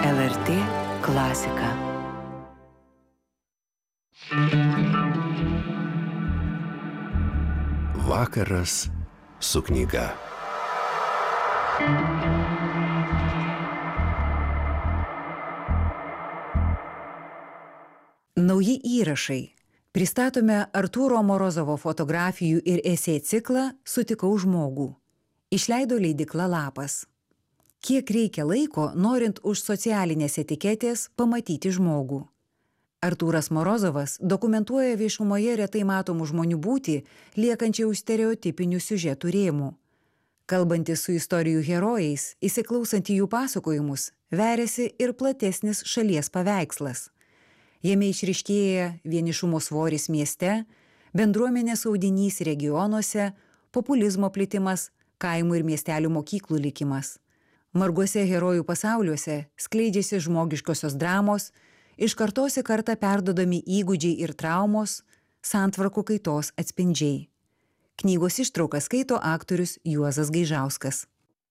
LRT klasika. Vakaras su knyga. Nauji įrašai. Pristatome Artūro Morozovo fotografijų ir esė ciklą Sutikau žmogų. Išleido leidykla Lapas. Kiek reikia laiko, norint už socialinės etiketės pamatyti žmogų? Artūras Morozovas dokumentuoja viešumoje retai matomų žmonių būtį, liekančią už stereotipinių siužetų rėmų. Kalbantis su istorijų herojais, įsiklausant į jų pasakojimus, veriasi ir platesnis šalies paveikslas. Jame išryškėja vienišumo svoris mieste, bendruomenės audinys regionuose, populizmo plitimas, kaimų ir miestelių mokyklų likimas. Marguose herojų pasauliuose skleidžiasi žmogiškosios dramos, iš kartos į kartą perduodami įgūdžiai ir traumos, santvarkų kaitos atspindžiai. Knygos ištrauką skaito aktorius Juozas Gaižauskas.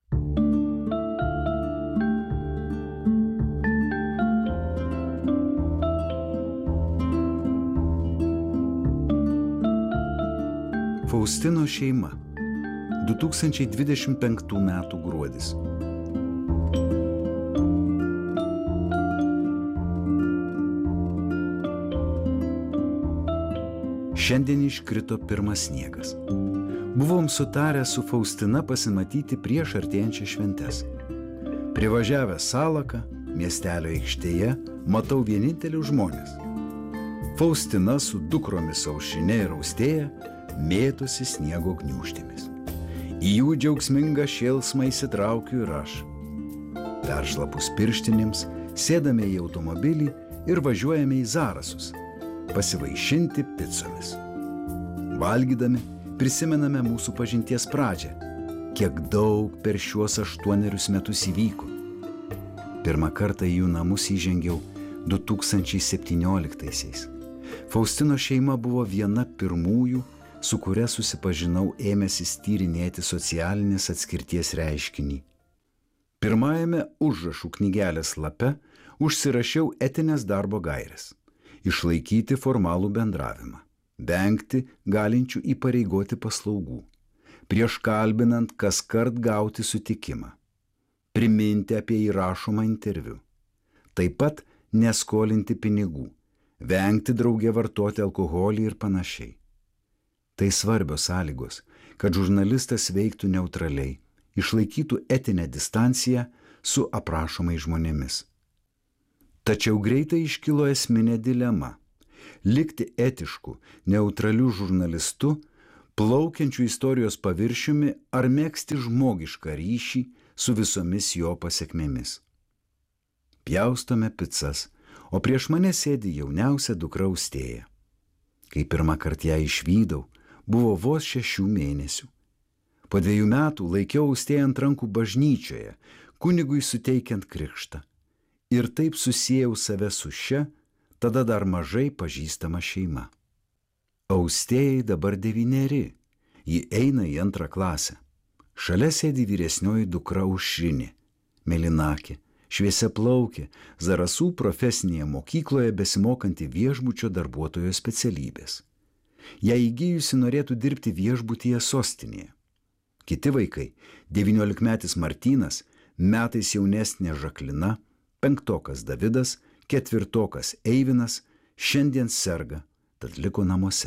Faustino šeima. 2025 metų gruodis. Šiandien iškrito pirmas sniegas. Buvom sutarę su Faustina pasimatyti prieš artėjančią šventes. Privažiavęs Salaką, miestelio aikštėje, matau vienintelius žmonės. Faustina su dukromis Aušrinė ir Austėja mėtosi sniego gniūžtėmis. Į jų džiaugsmingą šėlsmą įsitraukiu ir aš. Peršlapus pirštinėms, sėdame į automobilį ir važiuojame į Zarasus, pasivaišinti picomis. Valgydami prisimename mūsų pažinties pradžią, kiek daug per šiuos 8 metus įvyko. Pirmą kartą į jų namus įžengiau 2017-aisiais. Faustino šeima buvo viena pirmųjų, su kuria susipažinau ėmęsis tyrinėti socialinės atskirties reiškinį. Pirmajame užrašų knygelės lape užsirašiau etinės darbo gaires. Išlaikyti formalų bendravimą, vengti galinčių įpareigoti paslaugų, prieš kalbinant kaskart gauti sutikimą, priminti apie įrašomą interviu, taip pat neskolinti pinigų, vengti drauge vartoti alkoholį ir panašiai. Tai svarbios sąlygos, kad žurnalistas veiktų neutraliai, išlaikytų etinę distanciją su aprašomais žmonėmis. Tačiau greitai iškilo esminė dilema – likti etišku, neutraliu žurnalistu, plaukiančiu istorijos paviršiumi ar megzti žmogišką ryšį su visomis jo pasekmėmis. Pjaustome picas, o prieš mane sėdi jauniausia dukra Austėja. Kai pirmą kartą ją išvydau, buvo vos 6 mėnesių. Po 2 metų laikiau Austėją ant rankų bažnyčioje, kunigui suteikiant krikštą. Ir taip susiejau save su šia, tada dar mažai pažįstama šeima. Austėjai dabar 9, ji eina į 2 klasę. Šalia sėdi vyresnioji dukra Aušrinė, mėlynakė, šviesiaplaukė, Zarasų profesinėje mokykloje besimokanti viešbučio darbuotojo specialybės. Jei įgijusi norėtų dirbti viešbutyje sostinėje. Kiti vaikai, 19-metis Martynas, metais jaunesnė Žaklina, 5-tokas Davidas, 4-tokas Eivinas šiandien serga, tad liko namuose.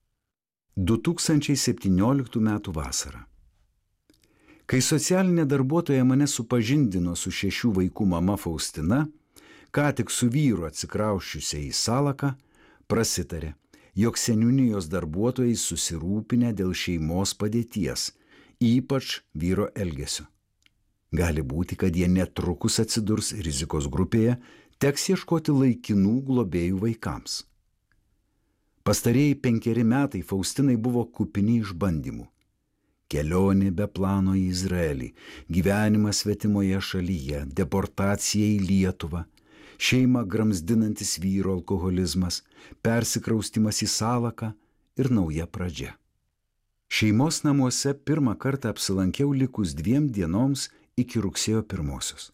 2017 metų vasara. Kai socialinė darbuotoja mane supažindino su 6 vaikų mama Faustina, ką tik su vyru atsikrausčiusia į Salaką, prasitarė, jog seniūnijos darbuotojai susirūpinę dėl šeimos padėties, ypač vyro elgesio. Gali būti, kad jie netrukus atsidurs rizikos grupėje, teks ieškoti laikinų globėjų vaikams. Pastarieji 5 metai Faustinai buvo kupini išbandymų. Kelionė be plano į Izraelį, gyvenimas svetimoje šalyje, deportacija į Lietuvą, šeimą gramzdinantis vyro alkoholizmas, persikraustimas į Salaką ir nauja pradžia. Šeimos namuose pirmą kartą apsilankiau likus 2 dienoms iki rugsėjo 1.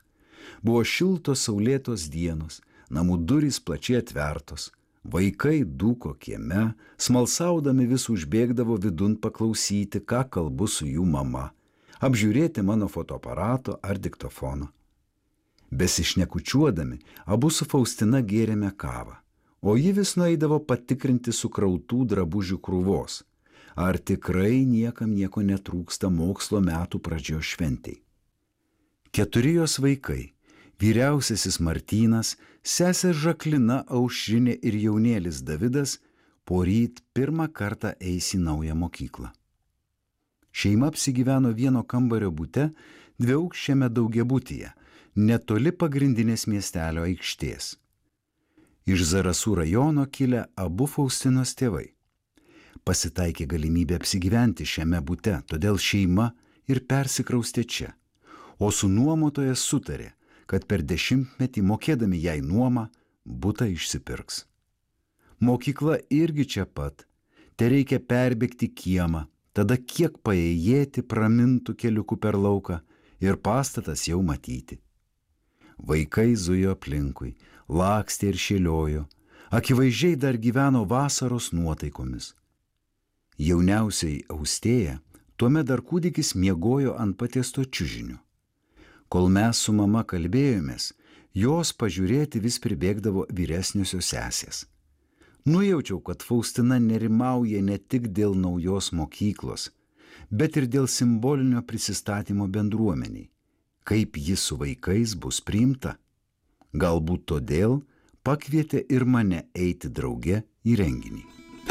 Buvo šiltos saulėtos dienos, namų durys plačiai atvertos, vaikai dūko kieme, smalsaudami vis užbėgdavo vidun paklausyti, ką kalbu su jų mama, apžiūrėti mano fotoaparato ar diktofono. Besišnekučiuodami, abu su Faustina gėrėme kavą, o ji vis nueidavo patikrinti sukrautų drabužių krūvos, ar tikrai niekam nieko netrūksta mokslo metų pradžios šventei. 4 jos vaikai, vyriausiasis Martynas, sesė Žaklina, Aušrinė ir jaunėlis Davidas, poryt pirmą kartą eis į naują mokyklą. Šeima apsigyveno vieno kambario bute, 2-aukščiame daugiabutyje, netoli pagrindinės miestelio aikštės. Iš Zarasų rajono kilę abu Faustinos tėvai. Pasitaikė galimybė apsigyventi šiame bute, todėl šeima ir persikraustė čia, o su nuomotoja sutarė, kad per 10-metį mokėdami jai nuomą, butą išsipirks. Mokykla irgi čia pat, tereikia perbėgti kiemą, tada kiek paėjėti pramintų keliuku per lauką ir pastatas jau matyti. Vaikai zujo aplinkui, lakstė ir šėliojo, akivaizdžiai dar gyveno vasaros nuotaikomis. Jauniausiai Austėja, tuomet dar kūdikis miegojo ant patiesto čiužinio. Kol mes su mama kalbėjomės, jos pažiūrėti vis pribėgdavo vyresniosios sesės. Nujaučiau, kad Faustina nerimauja ne tik dėl naujos mokyklos, bet ir dėl simbolinio prisistatymo bendruomeniai, kaip ji su vaikais bus priimta. Galbūt todėl pakvietė ir mane eiti drauge į renginį.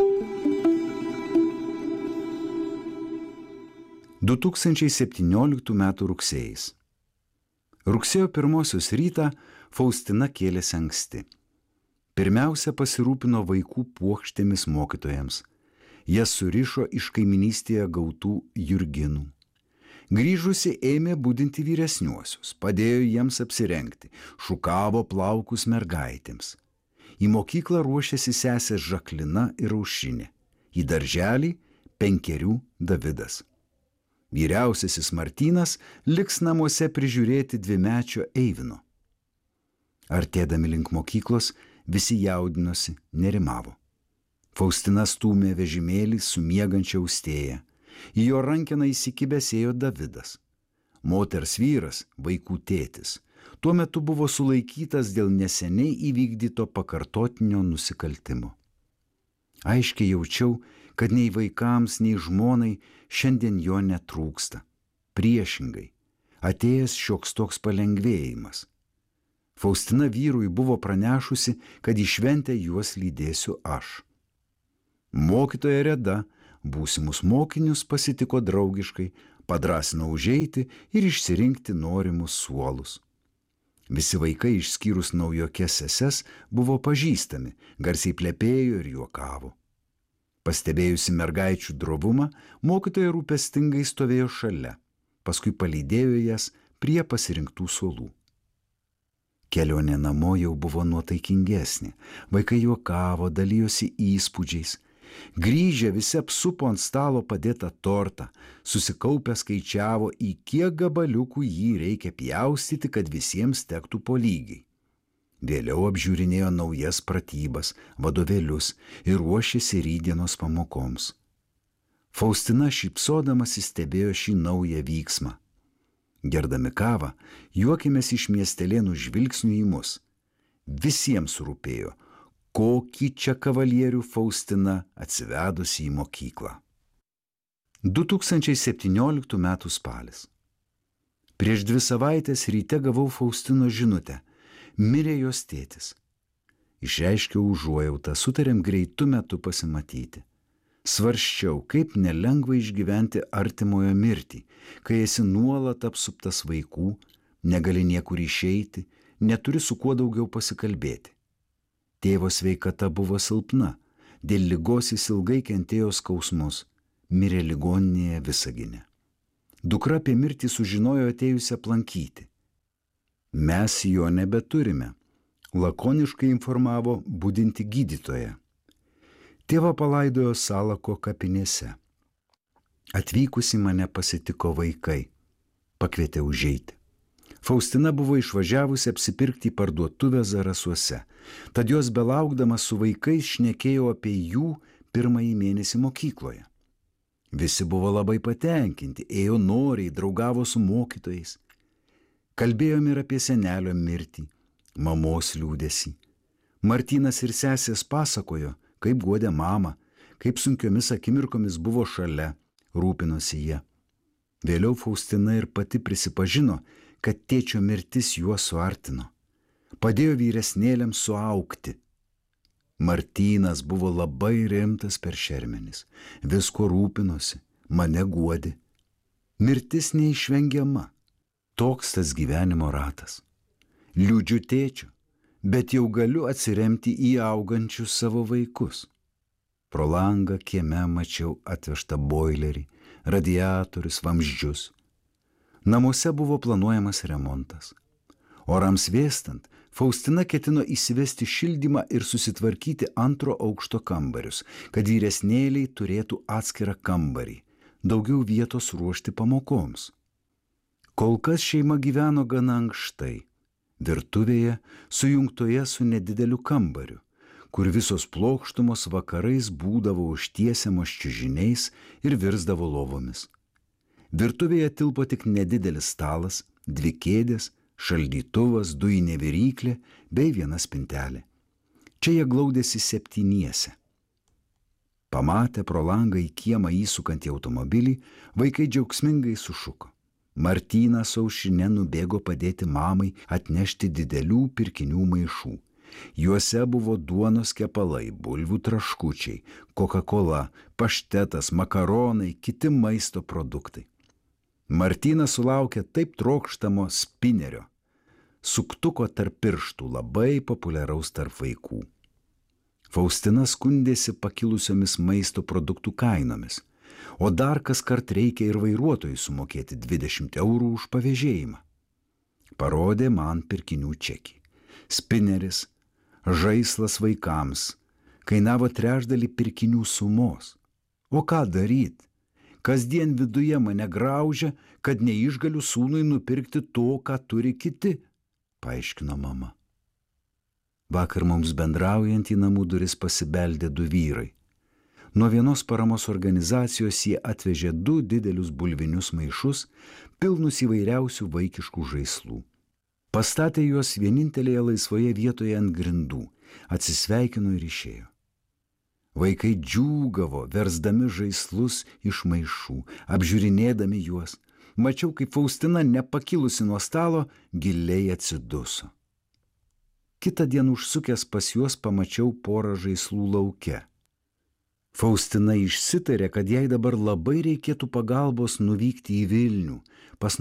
2017 m. rugsėjis. Rugsėjo 1 rytą Faustina kėlėsi anksti. Pirmiausia pasirūpino vaikų puokštėmis mokytojams. Jas surišo iš kaiminystėje gautų jurginų. Grįžusi ėmė budinti vyresniuosius, padėjo jiems apsirengti, šukavo plaukus mergaitėms. Į mokyklą ruošėsi sesės Žaklina ir Aušrinė, į darželį 5 Davidas. Vyriausiasis Martynas liks namuose prižiūrėti 2-mečio Eivino. Artėdami link mokyklos, visi jaudinosi, nerimavo. Faustina stūmė vežimėlį su miegančia Austėja. Į jo rankeną įsikibęs ėjo Davidas. Moters vyras, vaikų tėtis, tuo metu buvo sulaikytas dėl neseniai įvykdyto pakartotinio nusikaltimo. Aiškiai jaučiau, kad nei vaikams, nei žmonai šiandien jo netrūksta. Priešingai, atėjęs šioks toks palengvėjimas. Faustina vyrui buvo pranešusi, kad į šventę juos lydėsiu aš. Mokytoja Reda būsimus mokinius pasitiko draugiškai, padrąsino užeiti ir išsirinkti norimus suolus. Visi vaikai išskyrus naujokes seses buvo pažįstami, garsiai plepėjo ir juokavo. Pastebėjusi mergaičių drovumą, mokytoja rūpestingai stovėjo šalia, paskui palydėjo jas prie pasirinktų suolų. Kelionė namo jau buvo nuotaikingesnė, vaikai juokavo, dalijosi įspūdžiais. Grįžę visi apsupo ant stalo padėtą tortą, susikaupę skaičiavo, į kiek gabaliukų jį reikia pjaustyti, kad visiems tektų po lygiai. Vėliau apžiūrinėjo naujas pratybas, vadovėlius ir ruošėsi rytdienos pamokoms. Faustina šypsodamasi stebėjo šį naują vyksmą. Gerdami kavą, juokėmės iš miestelėnų žvilgsnių į mus. Visiems rūpėjo, kokį čia kavalierių Faustina atsivedusi į mokyklą. 2017 m. spalis. Prieš 2 savaitės ryte gavau Faustinos žinutę. Mirė jos tėtis. Išreiškiau užuojautą, sutarėm greitu metu pasimatyti. Svarsčiau, kaip nelengva išgyventi artimojo mirtį, kai esi nuolat apsuptas vaikų, negali niekur išeiti, neturi su kuo daugiau pasikalbėti. Tėvo sveikata buvo silpna, dėl ligos jis ilgai kentėjo skausmus, mirė ligoninėje Visagine. Dukra apie mirtį sužinojo atėjusi aplankyti. Mes jo nebeturime, lakoniškai informavo budinti gydytoja. Tėvą palaidojo Salako kapinėse. Atvykusi mane pasitiko vaikai, pakvietė užeiti. Faustina buvo išvažiavusi apsipirkti į parduotuvę Zarasuose, tad jos belaukdamas su vaikais šnekėjo apie jų pirmąjį mėnesį mokykloje. Visi buvo labai patenkinti, ėjo noriai, draugavo su mokytojais. Kalbėjome ir apie senelio mirtį, mamos liūdesį. Martynas ir sesės pasakojo, kaip guodė mamą, kaip sunkiomis akimirkomis buvo šalia, rūpinosi jie. Vėliau Faustina ir pati prisipažino, kad tėčio mirtis juos suartino. Padėjo vyresnėliams suaugti. Martynas buvo labai rimtas per šermenis, visko rūpinosi, mane guodė. Mirtis neišvengiama, toks tas gyvenimo ratas. Liūdžiu tėčiu, bet jau galiu atsiremti į augančius savo vaikus. Pro langą kieme mačiau atvežtą boilerį, radiatorius, vamzdžius. Namuose buvo planuojamas remontas. Orams vėstant, Faustina ketino įsivesti šildymą ir susitvarkyti 2 aukšto kambarius, kad vyresnėliai turėtų atskirą kambarį, daugiau vietos ruošti pamokoms. Kol kas šeima gyveno gana ankštai, virtuvėje sujungtoje su nedideliu kambariu, kur visos plokštumos vakarais būdavo užtiesiamos čiužiniais ir virsdavo lovomis. Virtuvėje tilpo tik nedidelis stalas, 2 kėdės, šaldytuvas, dujinė viryklė bei 1 spintelė. Čia jie glaudėsi 7. Pamatę pro langą į kiemą įsukantį automobilį, vaikai džiaugsmingai sušuko. Martynas su Aušrine nubėgo padėti mamai atnešti didelių pirkinių maišų. Juose buvo duonos kepalai, bulvių traškučiai, Coca-Cola, paštetas, makaronai, kiti maisto produktai. Martynas sulaukė taip trokštamo spinerio, suktuko tarp pirštų, labai populiaraus tarp vaikų. Faustina skundėsi pakilusiomis maisto produktų kainomis, o dar kaskart reikia ir vairuotojui sumokėti 20 eurų už pavėžėjimą. Parodė man pirkinių čekį. Spineris, žaislas vaikams, kainavo 1/3 pirkinių sumos. O ką daryti? Kasdien viduje mane graužia, kad neišgaliu sūnui nupirkti to, ką turi kiti, paaiškino mama. Vakar mums bendraujant į namų duris pasibeldė 2 vyrai. Nuo vienos paramos organizacijos jie atvežė 2 didelius bulvinius maišus, pilnus įvairiausių vaikiškų žaislų. Pastatė juos vienintelėje laisvoje vietoje ant grindų, atsisveikino ir išėjo. Vaikai džiūgavo, versdami žaislus iš maišų, apžiūrinėdami juos. Mačiau, kaip Faustina, nepakilusi nuo stalo, giliai atsiduso. Kitą dieną užsukęs pas juos pamačiau porą žaislų lauke. Faustina išsitarė, kad jai dabar labai reikėtų pagalbos nuvykti į Vilnių, pas